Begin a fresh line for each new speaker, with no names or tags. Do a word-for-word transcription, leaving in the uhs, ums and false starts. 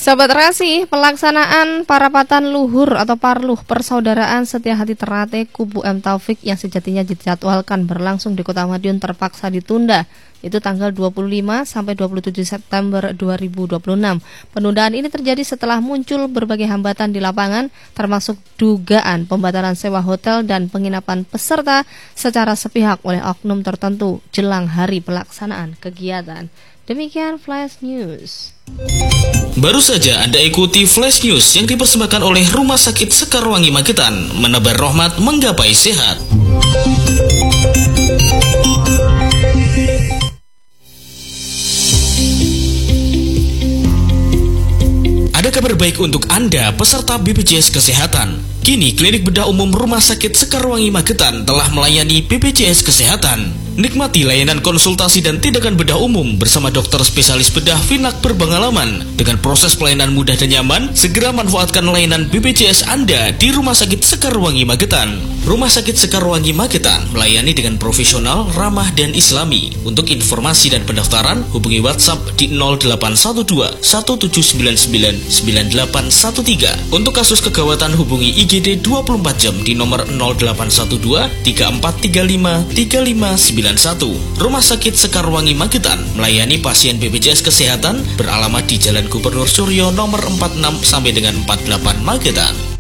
Sobat Rasi, pelaksanaan parapatan luhur atau parluh persaudaraan Setia Hati Ternate Kubu M Taufik yang sejatinya dijadwalkan berlangsung di Kota Madiun terpaksa ditunda. Itu tanggal dua puluh lima sampai dua puluh tujuh September dua ribu dua puluh enam. Penundaan ini terjadi setelah muncul berbagai hambatan di lapangan, termasuk dugaan pembatalan sewa hotel dan penginapan peserta secara sepihak oleh oknum tertentu jelang hari pelaksanaan kegiatan. Demikian Flash News.
Baru saja Anda ikuti Flash News yang dipersembahkan oleh Rumah Sakit Sekarwangi Magetan, menebar rahmat menggapai sehat. Ada kabar baik untuk Anda peserta B P J S Kesehatan. Kini Klinik Bedah Umum Rumah Sakit Sekarwangi Magetan telah melayani B P J S Kesehatan. Nikmati layanan konsultasi dan tindakan bedah umum bersama dokter spesialis bedah Finak berpengalaman. Dengan proses pelayanan mudah dan nyaman, segera manfaatkan layanan B P J S Anda di Rumah Sakit Sekarwangi Magetan. Rumah Sakit Sekarwangi Magetan melayani dengan profesional, ramah, dan islami. Untuk informasi dan pendaftaran, hubungi WhatsApp di nol delapan satu dua satu tujuh sembilan sembilan sembilan delapan satu tiga. Untuk kasus kegawatan, hubungi I G D dua puluh empat jam di nomor nol delapan satu dua tiga empat tiga lima tiga lima sembilan satu. Rumah Sakit Sekarwangi Magetan melayani pasien B P J S Kesehatan beralamat di Jalan Gubernur Suryo nomor empat puluh enam sampai dengan empat puluh delapan Magetan.